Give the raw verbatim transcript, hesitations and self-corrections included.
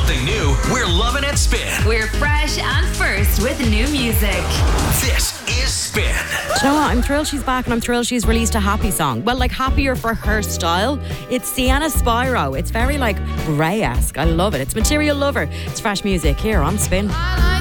something new, we're loving it Spin. We're fresh and first with new music. This is Spin. Do you know what? I'm thrilled she's back and I'm thrilled she's released a happy song. Well, like happier for her style. It's Sienna Spyro. It's very like Ray-esque. I love it. It's Material Lover. It's fresh music here on Spin. I like